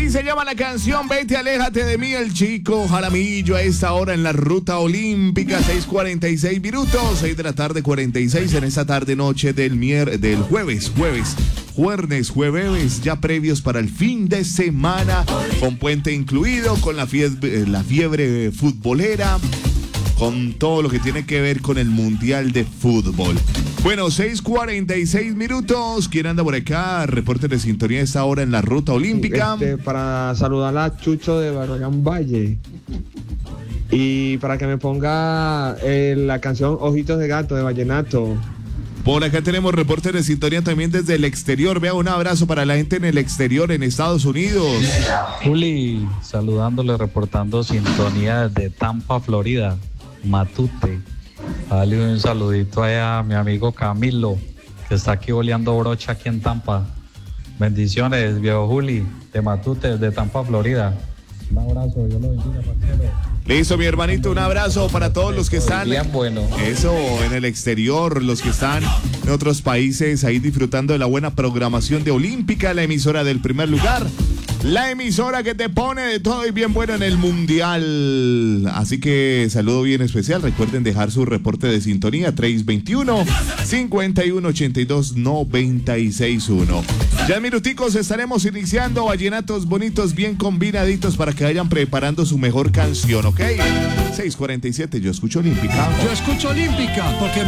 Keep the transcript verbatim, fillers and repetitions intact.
Así se llama la canción, Vete, aléjate de mí, el Chico Jaramillo a esta hora en la ruta olímpica, seis cuarenta y seis minutos, seis de la tarde cuarenta y seis en esta tarde noche del mier del jueves, jueves, jueves, jueves, ya previos para el fin de semana, con puente incluido, con la fiebre, la fiebre futbolera, con todo lo que tiene que ver con el Mundial de Fútbol. Bueno, seis cuarenta y seis minutos. ¿Quién anda por acá? Reporte de sintonía a esta hora en la ruta olímpica. Este, para saludar a Chucho de Barragán Valle. Y para que me ponga eh, la canción Ojitos de Gato de Vallenato. Por acá tenemos reporte de sintonía también desde el exterior. Vea, un abrazo para la gente en el exterior, en Estados Unidos. Juli, saludándole, reportando sintonía desde Tampa, Florida. Matute. Dale un saludito allá a mi amigo Camilo, que está aquí boleando brocha aquí en Tampa. Bendiciones, viejo Juli, de Matute, de Tampa, Florida. Un abrazo, Dios lo bendiga, parcero. Listo, mi hermanito, un abrazo para todos los que están. Bien bueno. Eso, en el exterior, los que están en otros países, ahí disfrutando de la buena programación de Olímpica, la emisora del primer lugar. La emisora que te pone de todo y bien bueno en el Mundial. Así que saludo bien especial. Recuerden dejar su reporte de sintonía tres veintiuno, cincuenta y uno ochenta y dos, noventa y seis uno. Ya en minuticos estaremos iniciando vallenatos bonitos, bien combinaditos para que vayan preparando su mejor canción, ¿ok? seis cuarenta y siete, yo escucho Olímpica. Yo escucho Olímpica porque